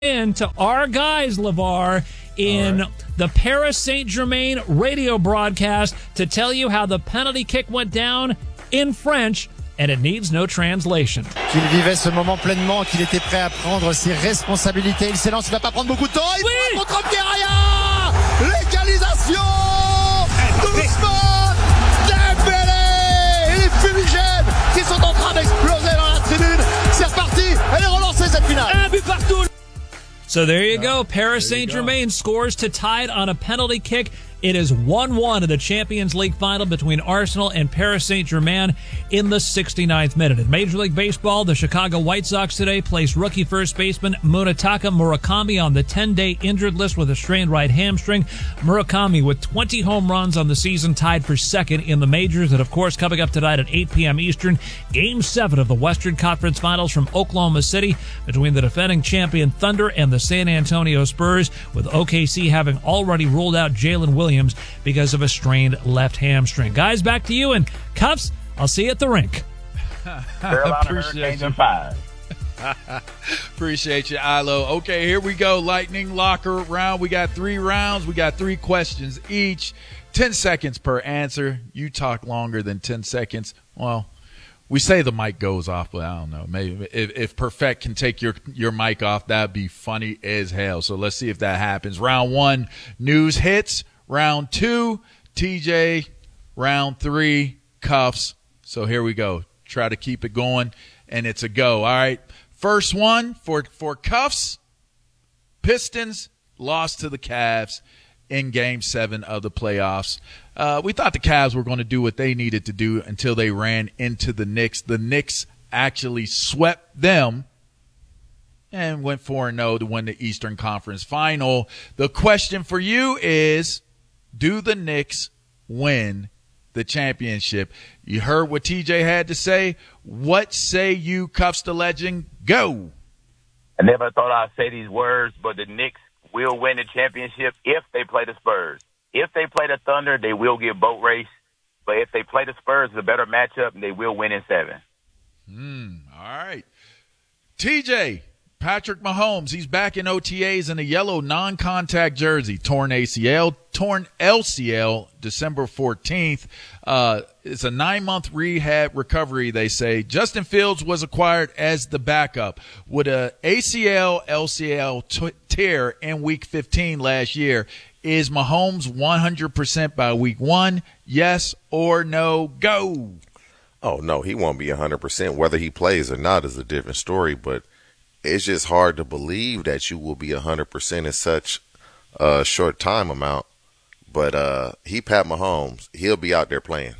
into our guys, LeVar, in the Paris Saint-Germain radio broadcast to tell you how the penalty kick went down in French, and it needs no translation. Qu'il vivait ce moment pleinement, qu'il était prêt à prendre ses responsabilités. Il s'élance, il va pas prendre beaucoup de temps. Il Oui. contre Pierre. L'égalisation. Doucement. Dembélé. Et les fumigènes qui sont en train d'exploser dans la tribune. C'est reparti. Elle est relancée cette finale. Un but partout. So there you go. Paris Saint-Germain scores to tie it on a penalty kick. It is 1-1 in the Champions League final between Arsenal and Paris Saint-Germain in the 69th minute. In Major League Baseball, the Chicago White Sox today placed rookie first baseman Munetaka Murakami on the 10-day injured list with a strained right hamstring. Murakami, with 20 home runs on the season, tied for second in the majors. And, of course, coming up tonight at 8 p.m. Eastern, Game 7 of the Western Conference Finals from Oklahoma City between the defending champion Thunder and the San Antonio Spurs, with OKC having already ruled out Jalen Williams because of a strained left hamstring. Guys, back to you, and Cuffs, I'll see you at the rink. Appreciate you. 5. Appreciate you, Ilo. Okay, here we go. Lightning Locker round. We got 3 rounds. We got 3 questions each. 10 seconds per answer. You talk longer than 10 seconds. Well, we say the mic goes off, but I don't know. Maybe if Perfect can take your mic off, that'd be funny as hell. So let's see if that happens. Round 1, news hits. Round 2, TJ. Round 3, Cuffs. So here we go. Try to keep it going, and it's a go. All right. First one for Cuffs. Pistons lost to the Cavs in Game 7 of the playoffs. We thought the Cavs were going to do what they needed to do until they ran into the Knicks. The Knicks actually swept them and went 4-0 to win the Eastern Conference Final. The question for you is, do the Knicks win the championship? You heard what TJ had to say. What say you, Cuffs the Legend? Go. I never thought I'd say these words, but the Knicks will win the championship if they play the Spurs. If they play the Thunder, they will get boat race. But if they play the Spurs, it's a better matchup, and they will win in 7. All right. TJ, Patrick Mahomes, he's back in OTAs in a yellow non-contact jersey. Torn ACL, torn LCL, December 14th. It's a 9-month rehab recovery, they say. Justin Fields was acquired as the backup with a ACL, LCL tear in Week 15 last year. Is Mahomes 100% by Week 1? Yes or no? Go. Oh, no, he won't be 100%. Whether he plays or not is a different story, but it's just hard to believe that you will be 100% in such a short time amount. But he Pat Mahomes. He'll be out there playing.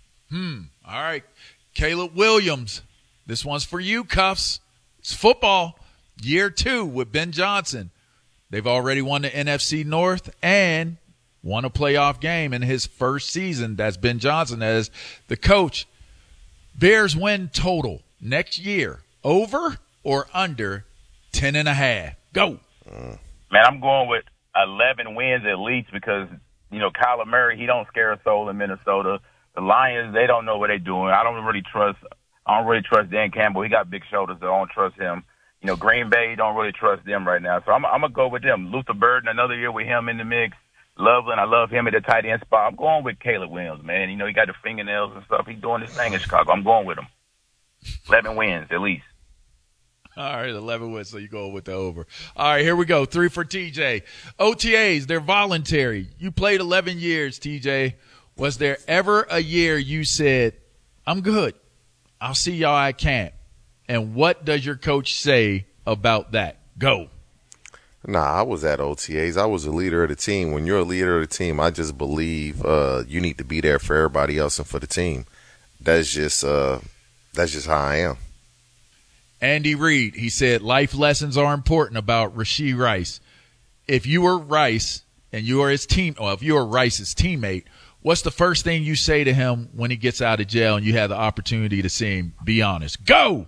All right. Caleb Williams. This one's for you, Cuffs. It's football. Year 2 with Ben Johnson. They've already won the NFC North and won a playoff game in his first season. That's Ben Johnson as the coach. Bears win total next year. Over or under 10.5? Go. Man, I'm going with 11 wins at least because, Kyler Murray, he don't scare a soul in Minnesota. The Lions, they don't know what they're doing. I don't really trust Dan Campbell. He got big shoulders, so I don't trust him. Green Bay, don't really trust them right now. So I'm going to go with them. Luther Burden, another year with him in the mix. Loveland, I love him at the tight end spot. I'm going with Caleb Williams, man. He got the fingernails and stuff. He's doing his thing in Chicago. I'm going with him. 11 wins at least. All right, 11 wins, so you go with the over. All right, here we go. 3 for TJ. OTAs, they're voluntary. You played 11 years, TJ. Was there ever a year you said, I'm good, I'll see y'all at camp? And what does your coach say about that? Go. Nah, I was at OTAs. I was a leader of the team. When you're a leader of the team, I just believe you need to be there for everybody else and for the team. That's just how I am. Andy Reid, he said life lessons are important about Rashee Rice. If you were Rice and you are his team, or if you are Rice's teammate, what's the first thing you say to him when he gets out of jail and you have the opportunity to see him? Be honest. Go.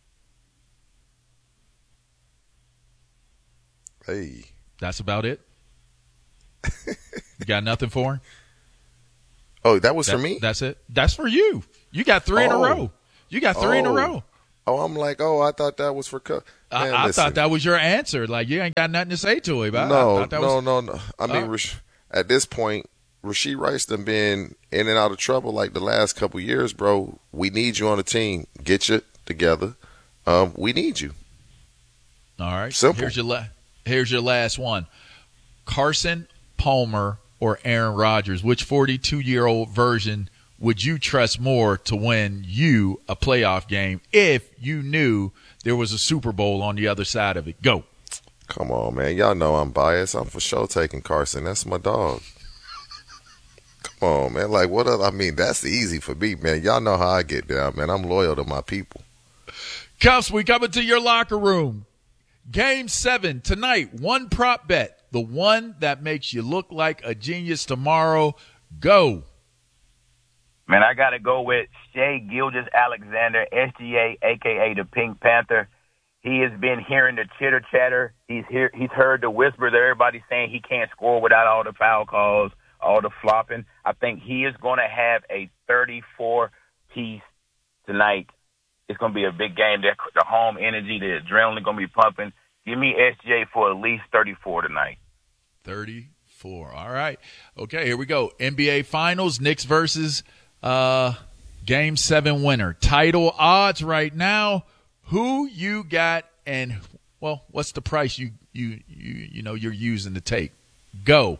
Hey. That's about it? You got nothing for him? Oh, that was for me? That's it? That's for you. You got 3 in a row. You got 3 in a row. Oh, I'm like, I thought that was for I thought that was your answer. Like, you ain't got nothing to say to him. No. I mean, at this point, Rashee Rice done been in and out of trouble like the last couple years, bro. We need you on the team. Get you together. We need you. All right. Simple. Here's your last one. Carson Palmer or Aaron Rodgers, which 42-year-old version would you trust more to win you a playoff game if you knew there was a Super Bowl on the other side of it? Go. Come on, man. Y'all know I'm biased. I'm for sure taking Carson. That's my dog. Come on, man. Like, what else? I mean, that's easy for me, man. Y'all know how I get down, man. I'm loyal to my people. Cuffs, we coming to your locker room. Game 7 tonight. One prop bet. The one that makes you look like a genius tomorrow. Go. Man, I got to go with Shai Gilgeous-Alexander, SGA, a.k.a. the Pink Panther. He has been hearing the chitter-chatter. He's heard the whispers that everybody's saying he can't score without all the foul calls, all the flopping. I think he is going to have a 34-piece tonight. It's going to be a big game. The home energy, the adrenaline going to be pumping. Give me SGA for at least 34 tonight. 34. All right. Okay, here we go. NBA Finals, Knicks versus Game 7 winner. Title odds right now. Who you got, and well, what's the price you're using to take? Go.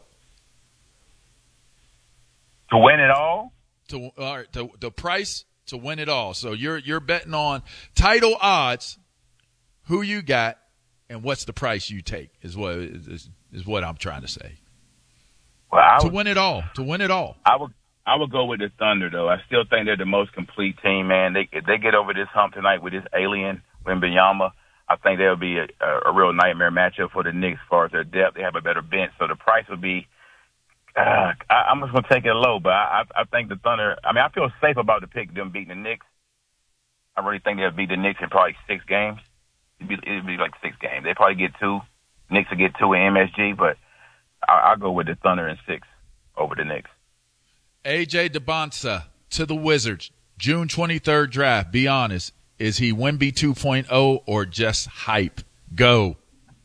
To win it all? The price to win it all. So you're betting on title odds. Who you got, and what's the price you take is what I'm trying to say. Well, to win it all. I would go with the Thunder, though. I still think they're the most complete team, man. If they get over this hump tonight with this alien, Wembanyama, I think there'll be a real nightmare matchup for the Knicks as far as their depth. They have a better bench, so the price would be I'm just going to take it low, but I think the Thunder, I mean, I feel safe about the pick, them beating the Knicks. I really think they'll beat the Knicks in probably 6 games. It'd be like 6 games. They probably get 2. Knicks will get 2 in MSG, but I'll go with the Thunder in 6 over the Knicks. A.J. Debonsa to the Wizards. June 23rd draft. Be honest. Is he Wemby 2.0 or just hype? Go.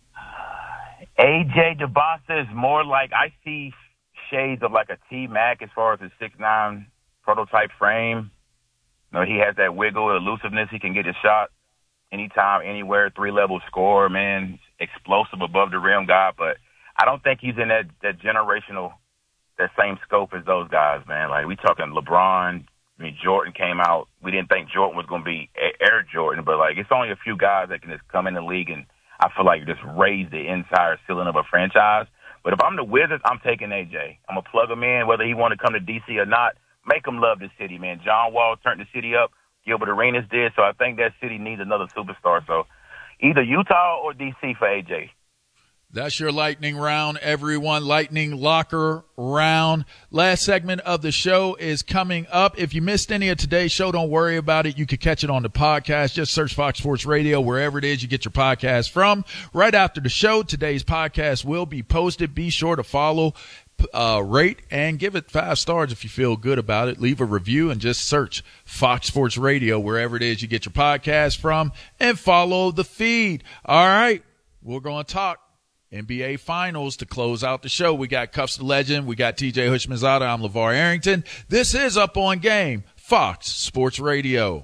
A.J. Debonsa is more like, I see shades of like a T-Mac as far as his 6'9" prototype frame. You know, he has that wiggle, elusiveness. He can get his shot anytime, anywhere, 3-level scorer, man. Explosive above the rim guy, but I don't think he's in that generational, that same scope as those guys, man. Like, we talking LeBron. I mean, Jordan came out. We didn't think Jordan was going to be Air Jordan, but, like, it's only a few guys that can just come in the league and I feel like just raise the entire ceiling of a franchise. But if I'm the Wizards, I'm taking AJ. I'm going to plug him in, whether he want to come to D.C. or not. Make him love the city, man. John Wall turned the city up. Gilbert Arenas did, so I think that city needs another superstar. So either Utah or D.C. for AJ. That's your lightning round, everyone. Lightning locker round. Last segment of the show is coming up. If you missed any of today's show, don't worry about it. You can catch it on the podcast. Just search Fox Sports Radio wherever it is you get your podcast from. Right after the show, today's podcast will be posted. Be sure to follow, rate, and give it 5 stars if you feel good about it. Leave a review and just search Fox Sports Radio wherever it is you get your podcast from and follow the feed. All right, we're going to talk NBA Finals to close out the show. We got Cuffs the Legend. We got TJ Hushmanzada. I'm LeVar Arrington. This is Up on Game, Fox Sports Radio.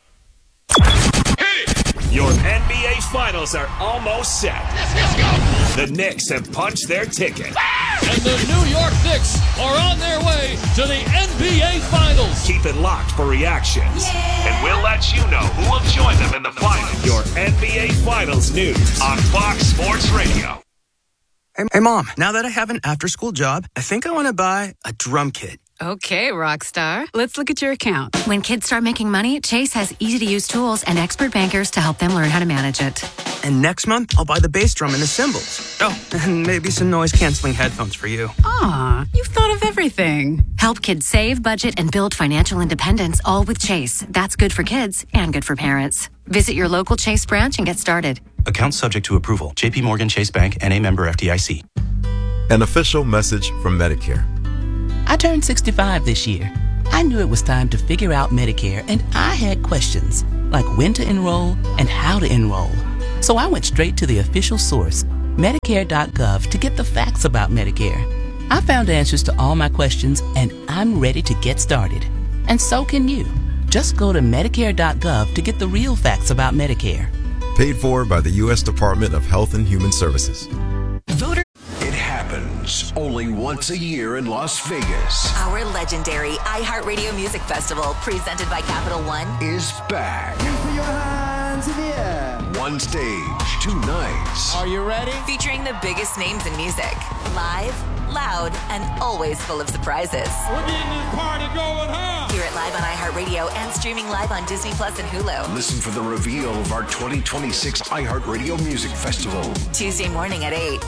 Your NBA Finals are almost set. Let's go. The Knicks have punched their ticket. And the New York Knicks are on their way to the NBA Finals. Keep it locked for reactions. Yeah. And we'll let you know who will join them in the finals. Your NBA Finals news on Fox Sports Radio. Hey, Mom, now that I have an after-school job, I think I want to buy a drum kit. Okay, Rockstar. Let's look at your account. When kids start making money, Chase has easy-to-use tools and expert bankers to help them learn how to manage it. And next month, I'll buy the bass drum and the cymbals. Oh, and maybe some noise-canceling headphones for you. Aw, you've thought of everything. Help kids save, budget, and build financial independence, all with Chase. That's good for kids and good for parents. Visit your local Chase branch and get started. Account subject to approval. J.P. Morgan Chase Bank, N.A. member FDIC. An official message from Medicare. I turned 65 this year. I knew it was time to figure out Medicare, and I had questions, like when to enroll and how to enroll. So I went straight to the official source, Medicare.gov, to get the facts about Medicare. I found answers to all my questions, and I'm ready to get started. And so can you. Just go to Medicare.gov to get the real facts about Medicare. Paid for by the U.S. Department of Health and Human Services. It happens only once a year in Las Vegas. Our legendary iHeartRadio Music Festival, presented by Capital One, is back. Put your hands in the air. One stage, 2 nights. Are you ready? featuring the biggest names in music. Live, loud, and always full of surprises. We're getting this party going, huh? Hear it live on iHeartRadio and streaming live on Disney Plus and Hulu. Listen for the reveal of our 2026 iHeartRadio Music Festival. Tuesday morning at 8.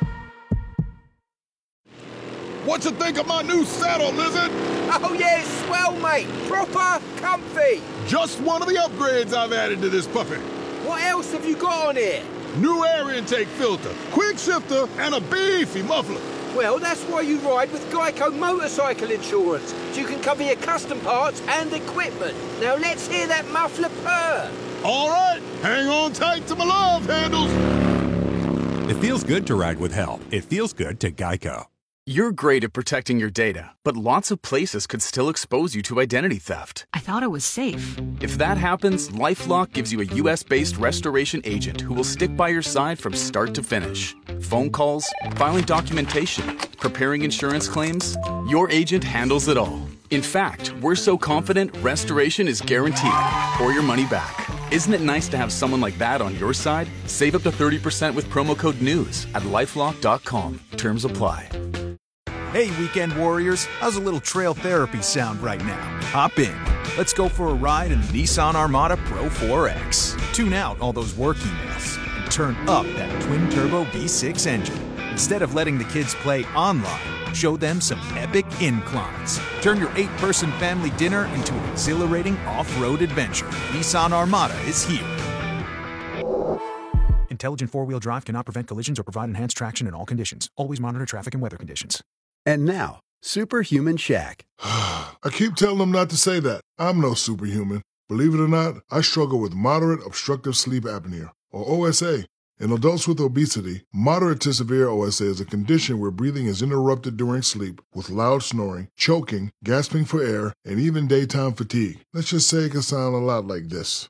What you think of my new saddle, Lizard? Oh, yeah, it's swell, mate. Proper comfy. Just one of the upgrades I've added to this puppy. What else have you got on here? New air intake filter, quick shifter, and a beefy muffler. Well, that's why you ride with Geico Motorcycle Insurance, so you can cover your custom parts and equipment. Now let's hear that muffler purr. All right, hang on tight to my love handles. It feels good to ride with help. It feels good to Geico. You're great at protecting your data, but lots of places could still expose you to identity theft. I thought it was safe. If that happens, LifeLock gives you a U.S.-based restoration agent who will stick by your side from start to finish. Phone calls, filing documentation, preparing insurance claims, your agent handles it all. In fact, we're so confident restoration is guaranteed or your money back. Isn't it nice to have someone like that on your side? Save up to 30% with promo code NEWS at LifeLock.com. Terms apply. Hey, weekend warriors, how's a little trail therapy sound right now? Hop in. Let's go for a ride in the Nissan Armada Pro 4X. Tune out all those work emails and turn up that twin-turbo V6 engine. Instead of letting the kids play online, show them some epic inclines. Turn your 8-person family dinner into an exhilarating off-road adventure. Nissan Armada is here. Intelligent four-wheel drive cannot prevent collisions or provide enhanced traction in all conditions. Always monitor traffic and weather conditions. And now, Superhuman Shaq. I keep telling them not to say that. I'm no superhuman. Believe it or not, I struggle with moderate obstructive sleep apnea, or OSA. In adults with obesity, moderate to severe OSA is a condition where breathing is interrupted during sleep with loud snoring, choking, gasping for air, and even daytime fatigue. Let's just say it can sound a lot like this.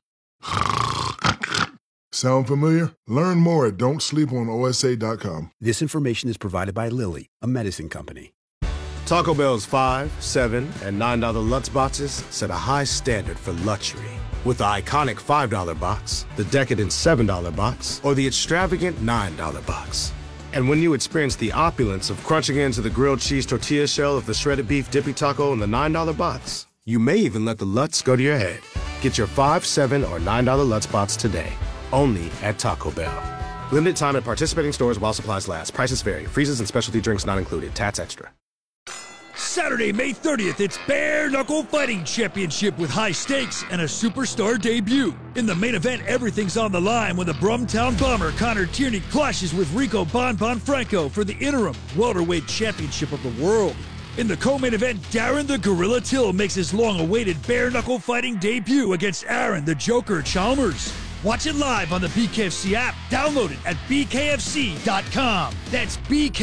Sound familiar? Learn more at don'tsleeponosa.com. This information is provided by Lilly, a medicine company. Taco Bell's $5, $7, and $9 Lutz boxes set a high standard for luxury. With the iconic $5 box, the decadent $7 box, or the extravagant $9 box. And when you experience the opulence of crunching into the grilled cheese tortilla shell of the shredded beef dippy taco in the $9 box, you may even let the Lutz go to your head. Get your $5, $7, or $9 Lutz box today. Only at Taco Bell. Limited time at participating stores while supplies last. Prices vary. Freezes and specialty drinks not included. Tats extra. Saturday, May 30th, it's Bare Knuckle Fighting Championship with high stakes and a superstar debut. In the main event, everything's on the line when the Brumtown Bomber Connor Tierney clashes with Rico Bon Franco for the interim welterweight championship of the world. In the co-main event, Darren the Gorilla Till makes his long-awaited Bare Knuckle Fighting debut against Aaron the Joker Chalmers. Watch it live on the BKFC app. Download it at bkfc.com. That's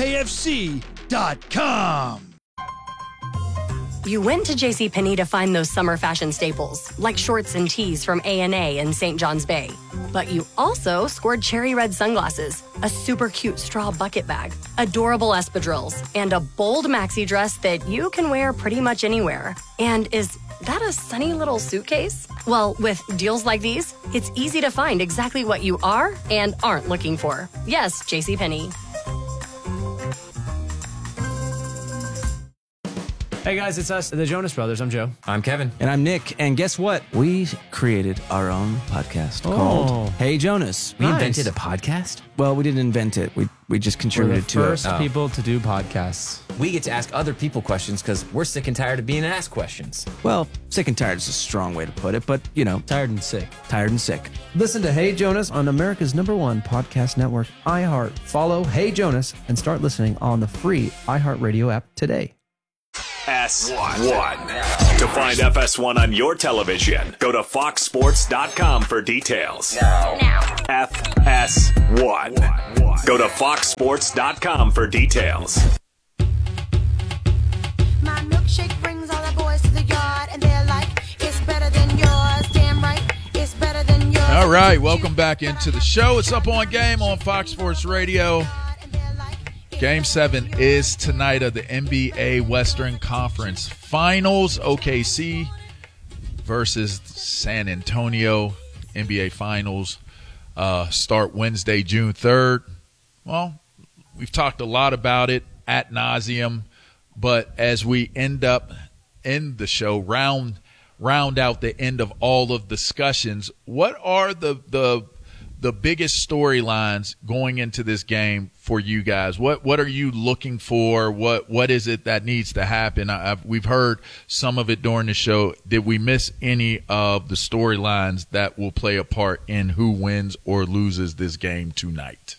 bkfc.com. You went to JCPenney to find those summer fashion staples, like shorts and tees from A&A and St. John's Bay. But you also scored cherry red sunglasses, a super cute straw bucket bag, adorable espadrilles, and a bold maxi dress that you can wear pretty much anywhere. And is that a sunny little suitcase? Well, with deals like these, it's easy to find exactly what you are and aren't looking for. Yes, JCPenney. Hey guys, it's us, the Jonas Brothers. I'm Joe. I'm Kevin. And I'm Nick. And guess what? We created our own podcast called Hey Jonas. We invented a podcast? Well, we didn't invent it. We just contributed to it. We're the first people to do podcasts. We get to ask other people questions because we're sick and tired of being asked questions. Well, sick and tired is a strong way to put it, but, you know. Tired and sick. Tired and sick. Listen to Hey Jonas on America's #1 podcast network, iHeart. Follow Hey Jonas and start listening on the free iHeartRadio app today. FS1. To find FS1 on your television, go to foxsports.com for details. FS1. Go to foxsports.com for details. My milkshake brings all the boys to the yard, and they're like, it's better than yours. Damn right, it's better than yours. All right, welcome back into the show. It's Up On Game on Fox Sports Radio. Game 7 is tonight of the NBA Western Conference Finals. OKC versus San Antonio. NBA Finals start Wednesday, June 3rd. Well, we've talked a lot about it ad nauseum, but as we end up in the show, round out the end of all of discussions, what are the biggest storylines going into this game for you guys? What are you looking for? What is it that needs to happen? We've heard some of it during the show. Did we miss any of the storylines that will play a part in who wins or loses this game tonight?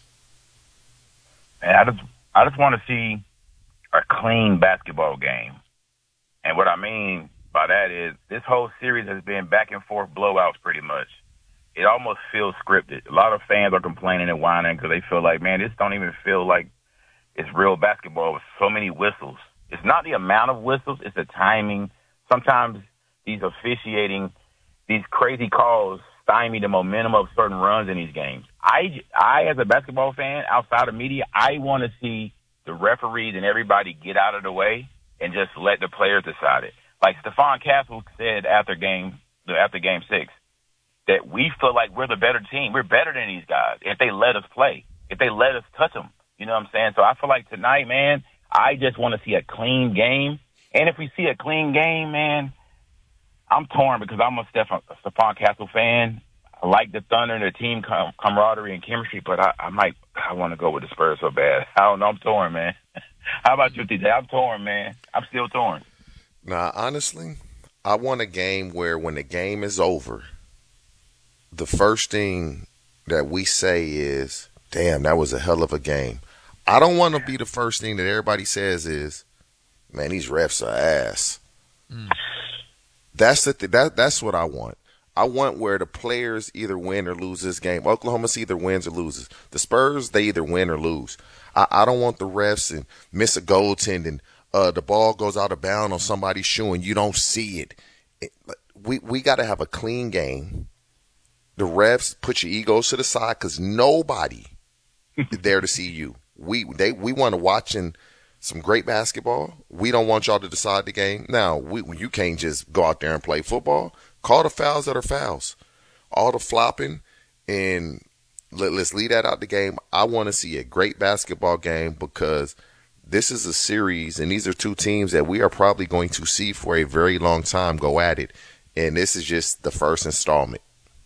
And I just want to see a clean basketball game. And what I mean by that is this whole series has been back and forth blowouts pretty much. It almost feels scripted. A lot of fans are complaining and whining because they feel like, man, this don't even feel like it's real basketball with so many whistles. It's not the amount of whistles, it's the timing. Sometimes these officiating, these crazy calls stymie the momentum of certain runs in these games. I as a basketball fan, outside of media, I want to see the referees and everybody get out of the way and just let the players decide it. Like Stephon Castle said after game 6, that we feel like we're the better team. We're better than these guys if they let us play, if they let us touch them. You know what I'm saying? So I feel like tonight, man, I just want to see a clean game. And if we see a clean game, man, I'm torn because I'm a Stephon Castle fan. I like the Thunder and the team camaraderie and chemistry, but I want to go with the Spurs so bad. I don't know. I'm torn, man. How about you, TJ? I'm torn, man. I'm still torn. Nah, honestly, I want a game where when the game is over, the first thing that we say is, damn, that was a hell of a game. I don't want to be the first thing that everybody says is, man, these refs are ass. That's that's what I want. I want where the players either win or lose this game. Oklahoma City either wins or loses. The Spurs, they either win or lose. I don't want the refs and miss a goaltending. The ball goes out of bounds on somebody's shoe and you don't see it. We got to have a clean game. The refs, put your egos to the side because nobody is there to see you. We want to watching some great basketball. We don't want y'all to decide the game. Now, you can't just go out there and play football. Call the fouls that are fouls. All the flopping, and let's leave that out the game. I want to see a great basketball game because this is a series, and these are two teams that we are probably going to see for a very long time go at it. And this is just the first installment.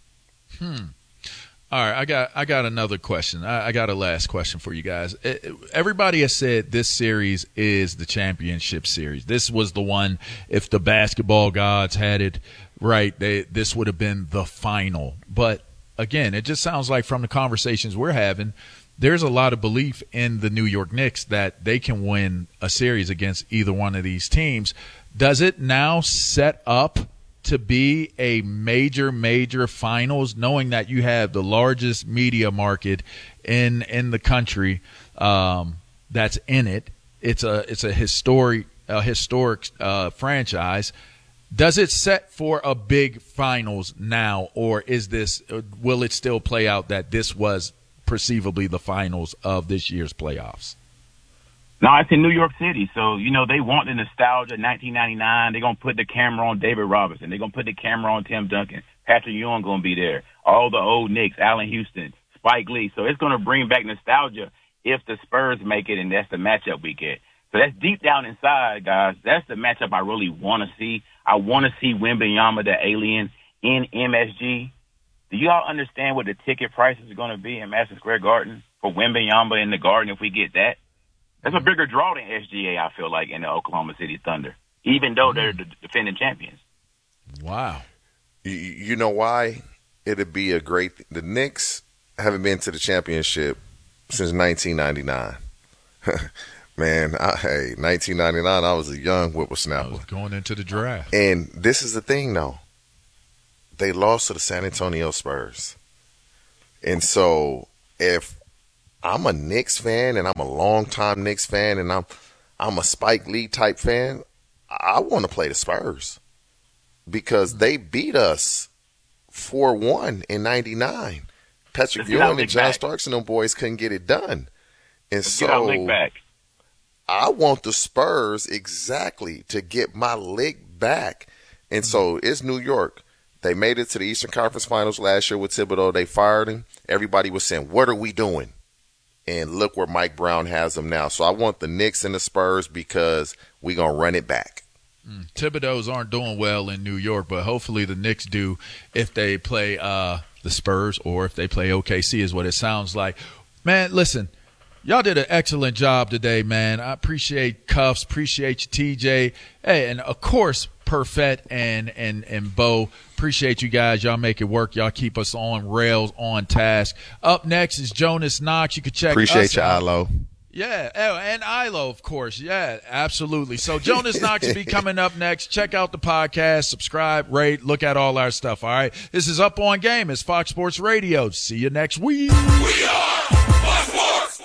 All right, I got another question. I got a last question for you guys. Everybody has said this series is the championship series. This was the one, if the basketball gods had it right, this would have been the final. But, again, it just sounds like from the conversations we're having, there's a lot of belief in the New York Knicks that they can win a series against either one of these teams. Does it now set up to be a major finals, knowing that you have the largest media market in the country that's in it? It's a historic franchise. Does it set for a big finals now, or will it still play out that this was perceivably the finals of this year's playoffs? No, it's in New York City. So, they want the nostalgia of 1999. They're going to put the camera on David Robinson. They're going to put the camera on Tim Duncan. Patrick Ewing going to be there. All the old Knicks, Allen Houston, Spike Lee. So it's going to bring back nostalgia if the Spurs make it, and that's the matchup we get. So that's deep down inside, guys. That's the matchup I really want to see. I want to see Wembanyama, the alien, in MSG. Do you all understand what the ticket prices are going to be in Madison Square Garden for Wembanyama in the Garden if we get that? That's a bigger draw than SGA, I feel like, in the Oklahoma City Thunder, even though they're the defending champions. Wow. You know why it'd be a great – the Knicks haven't been to the championship since 1999. Man, 1999, I was a young whippersnapper. I was going into the draft. And this is the thing, though. They lost to the San Antonio Spurs. And so if I'm a Knicks fan and I'm a longtime Knicks fan and I'm a Spike Lee type fan, I want to play the Spurs because they beat us 4-1 in 99. Patrick Ewing and John Starks and them boys couldn't get it done. And so I want the Spurs exactly to get my lick back. And so it's New York. They made it to the Eastern Conference Finals last year with Thibodeau. They fired him. Everybody was saying, what are we doing? And look where Mike Brown has them now. So I want the Knicks and the Spurs because we're going to run it back. Thibodeau's aren't doing well in New York, but hopefully the Knicks do if they play the Spurs or if they play OKC is what it sounds like. Man, listen. Y'all did an excellent job today, man. I appreciate Cuffs, appreciate you, TJ. Hey, and of course, Perfett and Bo. Appreciate you guys. Y'all make it work. Y'all keep us on rails, on task. Up next is Jonas Knox. You can check appreciate us out. Ilo. Yeah, and Ilo, of course. Yeah, absolutely. So Jonas Knox will be coming up next. Check out the podcast, subscribe, rate, look at all our stuff, all right? This is Up On Game. It's Fox Sports Radio. See you next week. We are Fox Sports.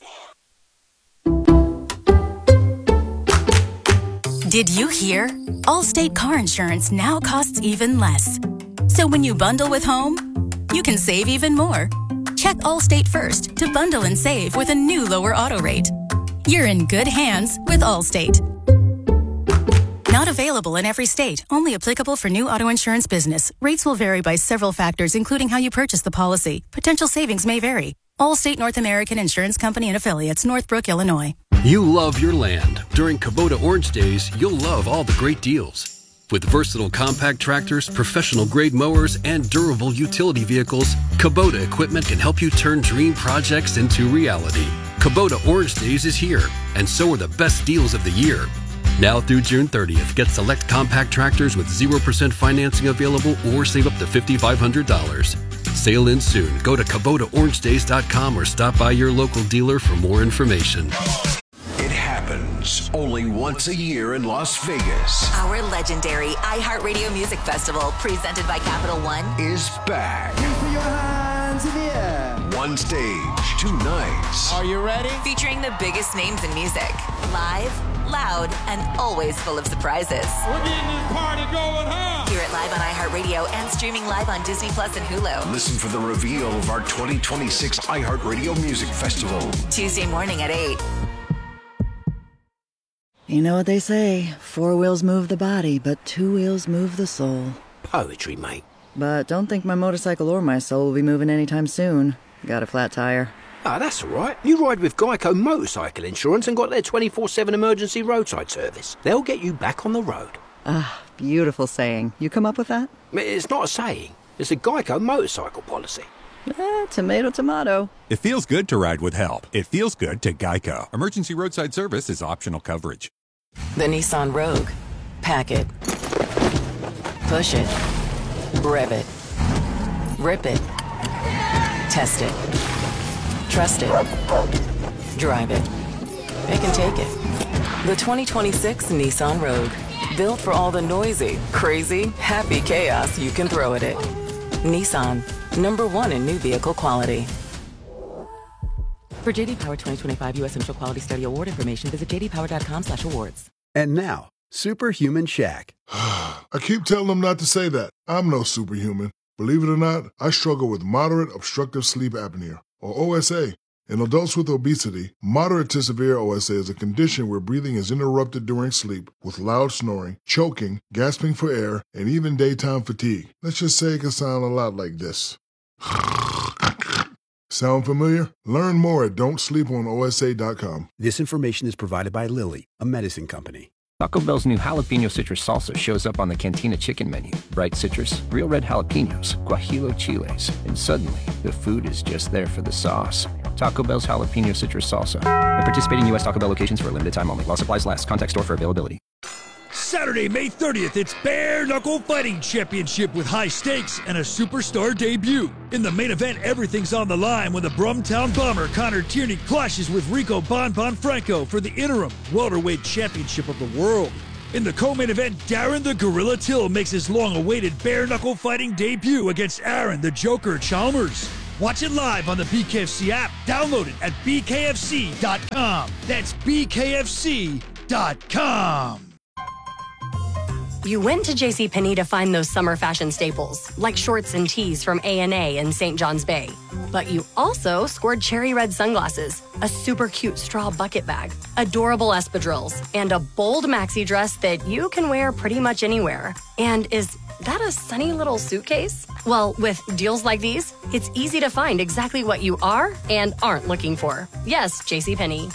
Did you hear? Allstate car insurance now costs even less. So when you bundle with home, you can save even more. Check Allstate first to bundle and save with a new lower auto rate. You're in good hands with Allstate. Not available in every state. Only applicable for new auto insurance business. Rates will vary by several factors, including how you purchase the policy. Potential savings may vary. Allstate North American Insurance Company and Affiliates, Northbrook, Illinois. You love your land. During Kubota Orange Days, you'll love all the great deals. With versatile compact tractors, professional-grade mowers, and durable utility vehicles, Kubota equipment can help you turn dream projects into reality. Kubota Orange Days is here, and so are the best deals of the year. Now through June 30th, get select compact tractors with 0% financing available or save up to $5,500. Sale ends soon. Go to KubotaOrangeDays.com or stop by your local dealer for more information. It happens only once a year in Las Vegas. Our legendary iHeartRadio Music Festival, presented by Capital One, is back. Put your hands in the air. One stage, 2 nights. Are you ready? featuring the biggest names in music. Live, loud, and always full of surprises. We're getting this party going, huh? Hear it live on iHeartRadio and streaming live on Disney Plus and Hulu. Listen for the reveal of our 2026 iHeartRadio Music Festival. Tuesday morning at 8. You know what they say, 4 wheels move the body, but 2 wheels move the soul. Poetry, mate. But don't think my motorcycle or my soul will be moving anytime soon. Got a flat tire. Ah, that's all right. You ride with Geico Motorcycle Insurance and got their 24/7 emergency roadside service. They'll get you back on the road. Ah, beautiful saying. You come up with that? It's not a saying. It's a Geico motorcycle policy. Tomato, tomato. It feels good to ride with help. It feels good to Geico. Emergency roadside service is optional coverage. The Nissan Rogue. Pack it. Push it. Rev it. Rip it. Test it. Trust it. Drive it. It can take it. The 2026 Nissan Rogue. Built for all the noisy, crazy, happy chaos you can throw at it. Nissan. #1 in new vehicle quality. For JD Power 2025 U.S. Central Quality Study Award information, visit jdpower.com/awards. And now, Superhuman Shaq. I keep telling them not to say that. I'm no superhuman. Believe it or not, I struggle with moderate obstructive sleep apnea, or OSA. In adults with obesity, moderate to severe OSA is a condition where breathing is interrupted during sleep with loud snoring, choking, gasping for air, and even daytime fatigue. Let's just say it can sound a lot like this. Sound familiar? Learn more at don'tsleeponosa.com. This information is provided by Lilly, a medicine company. Taco Bell's new jalapeno citrus salsa shows up on the Cantina chicken menu. Bright citrus, real red jalapenos, guajillo chiles, and suddenly the food is just there for the sauce. Taco Bell's jalapeno citrus salsa. At participating U.S. Taco Bell locations for a limited time only. While supplies last. Contact store for availability. Saturday, May 30th, it's Bare Knuckle Fighting Championship with high stakes and a superstar debut. In the main event, everything's on the line when the Brumtown Bomber Connor Tierney clashes with Rico Bon Franco for the interim welterweight championship of the world. In the co-main event, Darren the Gorilla Till makes his long-awaited bare knuckle fighting debut against Aaron the Joker Chalmers. Watch it live on the BKFC app. Download it at bkfc.com. That's bkfc.com. You went to JCPenney to find those summer fashion staples, like shorts and tees from A&A in St. John's Bay. But you also scored cherry red sunglasses, a super cute straw bucket bag, adorable espadrilles, and a bold maxi dress that you can wear pretty much anywhere. And is that a sunny little suitcase? Well, with deals like these, it's easy to find exactly what you are and aren't looking for. Yes, JCPenney.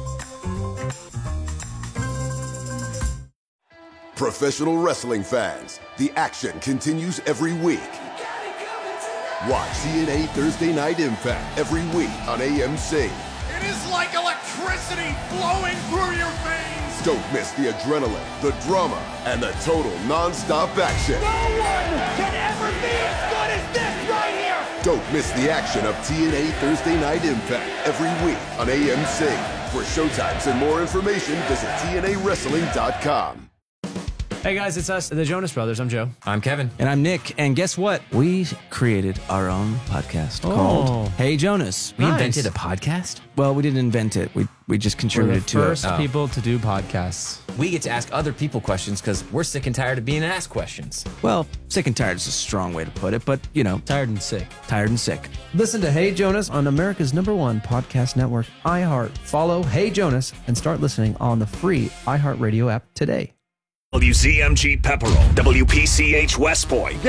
Professional wrestling fans, the action continues every week. Watch TNA Thursday Night Impact every week on AMC. It is like electricity flowing through your veins. Don't miss the adrenaline, the drama, and the total non-stop action. No one can ever be as good as this right here. Don't miss the action of TNA Thursday Night Impact every week on AMC. For showtimes and more information, visit TNAWrestling.com. Hey guys, it's us, the Jonas Brothers. I'm Joe. I'm Kevin. And I'm Nick. And guess what? We created our own podcast called Hey Jonas. We invented a podcast? Well, we didn't invent it. We just contributed to it. We're the first people to do podcasts. We get to ask other people questions because we're sick and tired of being asked questions. Well, sick and tired is a strong way to put it, but, you know. Tired and sick. Tired and sick. Listen to Hey Jonas on America's #1 podcast network, iHeart. Follow Hey Jonas and start listening on the free iHeartRadio app today. WZMG Pepperell, WPCH West Point.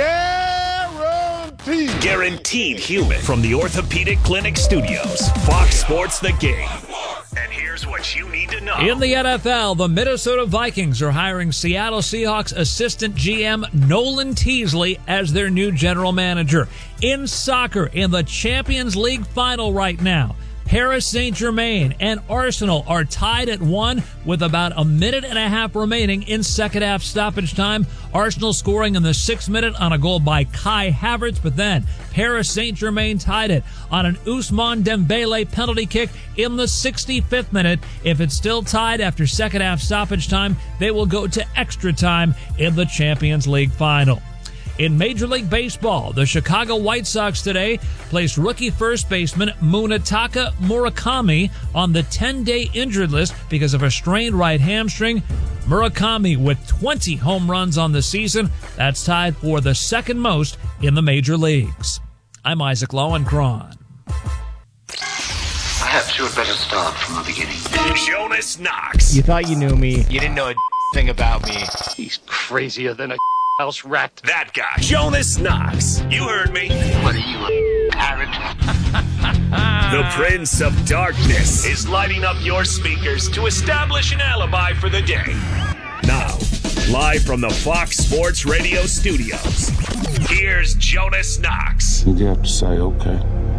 Guaranteed human from the Orthopedic Clinic Studios. Fox Sports The Game. And here's what you need to know. In the NFL, the Minnesota Vikings are hiring Seattle Seahawks assistant GM Nolan Teasley as their new general manager. In soccer, in the Champions League final right now, Paris Saint-Germain and Arsenal are tied at 1 with about a minute and a half remaining in second half stoppage time. Arsenal scoring in the 6th minute on a goal by Kai Havertz, but then Paris Saint-Germain tied it on an Ousmane Dembele penalty kick in the 65th minute. If it's still tied after second half stoppage time, they will go to extra time in the Champions League final. In Major League Baseball, the Chicago White Sox today placed rookie first baseman Munetaka Murakami on the 10-day injured list because of a strained right hamstring. Murakami with 20 home runs on the season. That's tied for the second most in the major leagues. I'm Isaac Lowenkron. Perhaps you had better start from the beginning. Jonas Knox. You thought you knew me. You didn't know a thing about me. He's crazier than a house rat. That guy, Jonas Knox. You heard me. What are you, a parrot? The Prince of Darkness is lighting up your speakers to establish an alibi for the day. Now, live from the Fox Sports Radio studios, here's Jonas Knox. You have to say, okay.